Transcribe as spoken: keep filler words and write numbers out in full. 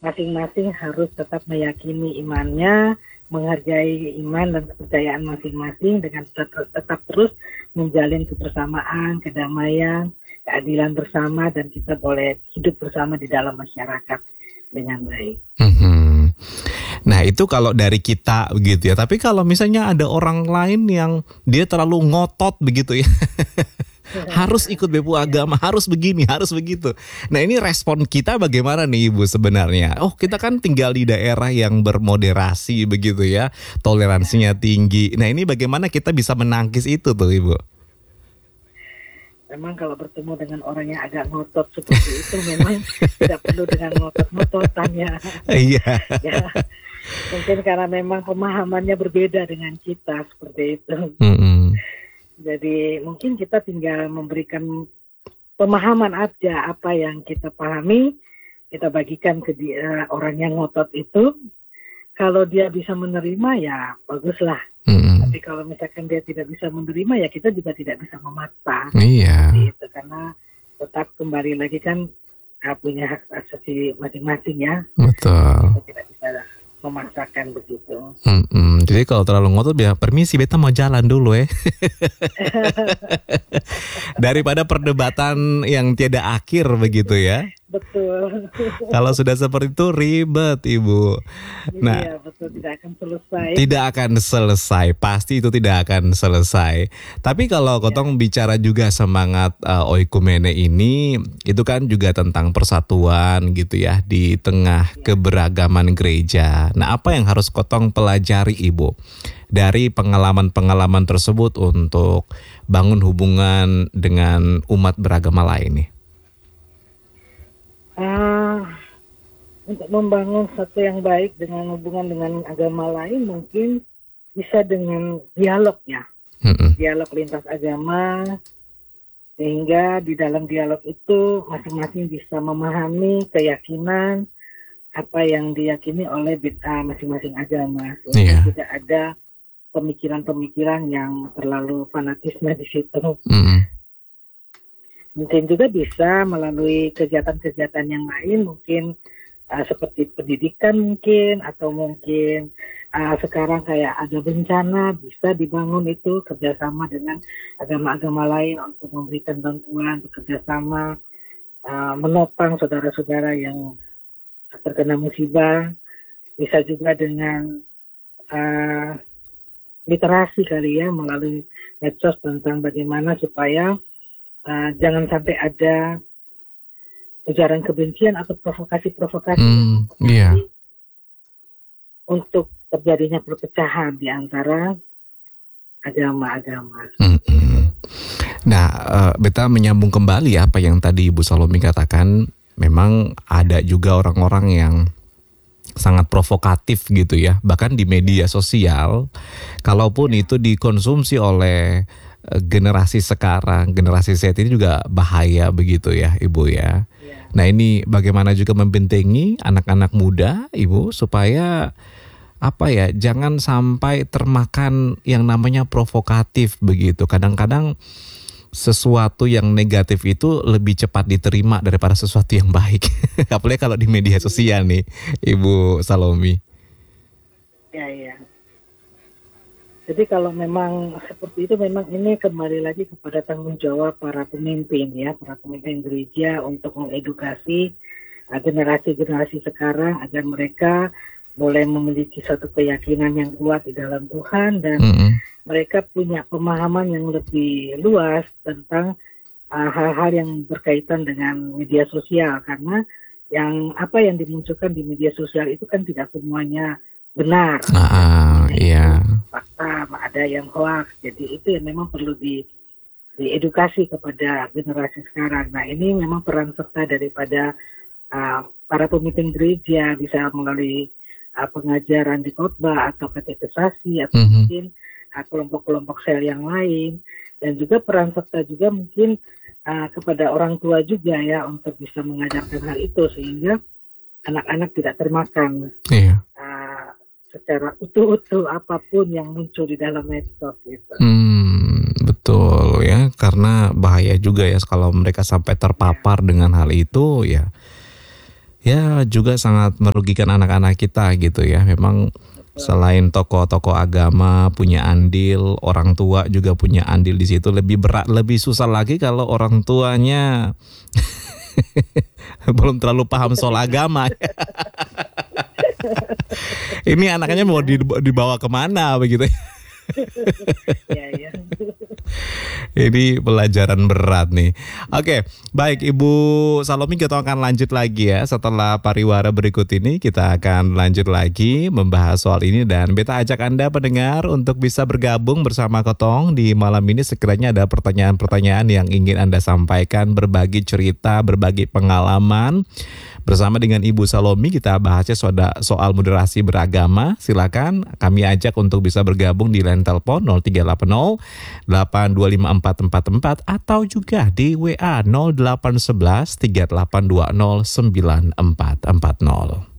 masing-masing harus tetap meyakini imannya, menghargai iman dan kepercayaan masing-masing dengan tetap, tetap terus menjalin kebersamaan, kedamaian, keadilan bersama, dan kita boleh hidup bersama di dalam masyarakat dengan baik. Hmm. Nah itu kalau dari kita begitu ya. Tapi kalau misalnya ada orang lain yang dia terlalu ngotot begitu ya, harus ikut B P U agama, harus begini, harus begitu. Nah ini respon kita bagaimana nih Ibu sebenarnya? Oh kita kan tinggal di daerah yang bermoderasi begitu ya, toleransinya tinggi. Nah ini bagaimana kita bisa menangkis itu tuh Ibu? Memang kalau bertemu dengan orang yang agak ngotot seperti itu memang tidak perlu dengan ngotot-ngototan ya. Iya. Ya, mungkin karena memang pemahamannya berbeda dengan kita seperti itu. Mm-mm. Jadi mungkin kita tinggal memberikan pemahaman aja apa yang kita pahami, kita bagikan ke dia, orang yang ngotot itu. Kalau dia bisa menerima ya baguslah. Mm-mm. Tapi kalau misalkan dia tidak bisa menerima ya kita juga tidak bisa memaksa. Iya. Gitu, karena tetap kembali lagi kan uh, punya hak asasi masing-masing ya. Betul. Kita tidak bisa memaksakan begitu. Mm-mm. Jadi kalau terlalu ngotot ya permisi beta mau jalan dulu ya. Daripada perdebatan yang tiada akhir begitu ya. Betul. Kalau sudah seperti itu ribet Ibu. Nah, iya betul, tidak akan selesai. Tidak akan selesai, pasti itu tidak akan selesai. Tapi kalau Kotong bicara juga semangat uh, Oikumene ini, itu kan juga tentang persatuan gitu ya di tengah keberagaman gereja. Nah, apa yang harus Kotong pelajari Ibu dari pengalaman-pengalaman tersebut untuk bangun hubungan dengan umat beragama lain nih? Uh, untuk membangun satu yang baik dengan hubungan dengan agama lain mungkin bisa dengan dialog ya. Mm-mm. Dialog lintas agama, sehingga di dalam dialog itu masing-masing bisa memahami keyakinan apa yang diyakini oleh uh, masing-masing agama, sehingga yeah. tidak ada pemikiran-pemikiran yang terlalu fanatisme di situ. Mm. Mungkin juga bisa melalui kegiatan-kegiatan yang lain, mungkin uh, seperti pendidikan mungkin, atau mungkin uh, sekarang kayak ada bencana, bisa dibangun itu kerjasama dengan agama-agama lain untuk memberikan bantuan, bekerjasama, uh, menopang saudara-saudara yang terkena musibah. Bisa juga dengan uh, literasi kali ya, melalui medsos tentang bagaimana supaya Uh, jangan sampai ada ujaran kebencian atau provokasi-provokasi mm, yeah. untuk terjadinya perpecahan di antara agama-agama. Mm-hmm. Nah, uh, beta menyambung kembali apa yang tadi Ibu Salomi katakan. Memang ada juga orang-orang yang sangat provokatif gitu ya, bahkan di media sosial. Kalaupun itu dikonsumsi oleh generasi sekarang, generasi Z ini juga bahaya begitu ya Ibu ya. Ya. Nah ini bagaimana juga membentengi anak-anak muda Ibu supaya apa ya, jangan sampai termakan yang namanya provokatif begitu. Kadang-kadang sesuatu yang negatif itu lebih cepat diterima daripada sesuatu yang baik. Apalagi kalau di media sosial nih Ibu Salomi. Ya ya. Jadi kalau memang seperti itu, memang ini kembali lagi kepada tanggung jawab para pemimpin ya, para pemimpin gereja untuk mengedukasi uh, generasi-generasi sekarang agar mereka boleh memiliki satu keyakinan yang kuat di dalam Tuhan dan mm-hmm. mereka punya pemahaman yang lebih luas tentang uh, hal-hal yang berkaitan dengan media sosial, karena yang apa yang dimunculkan di media sosial itu kan tidak semuanya benar. Ah, iya. Fakta, ada yang hoax. Jadi itu yang memang perlu di diedukasi kepada generasi sekarang. Nah ini memang peran serta daripada uh, para pemimpin gereja, bisa melalui uh, pengajaran di khotbah atau katekisasi atau mm-hmm. mungkin uh, kelompok-kelompok sel yang lain, dan juga peran serta juga mungkin uh, kepada orang tua juga ya untuk bisa mengajarkan hal itu sehingga anak-anak tidak termakan. Iya. Uh, secara utuh-utuh apapun yang muncul di dalam medsos gitu. Hmm, betul ya, karena bahaya juga ya kalau mereka sampai terpapar ya. dengan hal itu ya. ya juga sangat merugikan anak-anak kita gitu ya. Memang selain tokoh-tokoh agama punya andil, orang tua juga punya andil di situ. Lebih berat, lebih susah lagi kalau orang tuanya belum terlalu paham soal agama. Ini anaknya mau dibawa kemana begitu? Ya, ya. Ini pelajaran berat nih. Oke, baik Ibu Salomi, kita akan lanjut lagi ya. Setelah pariwara berikut ini kita akan lanjut lagi membahas soal ini. Dan beta ajak Anda pendengar untuk bisa bergabung bersama Kotong di malam ini. Sekiranya ada pertanyaan-pertanyaan yang ingin Anda sampaikan, berbagi cerita, berbagi pengalaman. Bersama dengan Ibu Salomi kita bahasnya soal moderasi beragama. Silakan kami ajak untuk bisa bergabung di line telepon nol tiga delapan nol delapan dua lima empat empat empat atau juga di W A nol delapan satu satu tiga delapan dua nol sembilan empat empat nol.